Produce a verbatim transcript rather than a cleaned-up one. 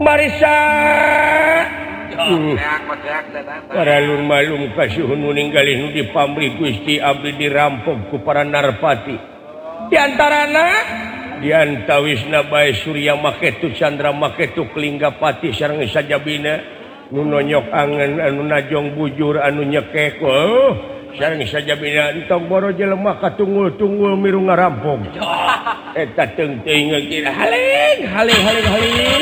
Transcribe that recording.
Marisa malum kasihning di pabrik Gusti Abdi dirampokku para narpati diantarana dianta Wisna Bay Surya maketu Chandra maketu Klinggapati sareng sajabina nu nonyok angen anu najong bujur anu nyekeko sareng sajabina entong boro jelema katunggul-tunggul miru ngarampok eta teuing teuing haling haling haling haling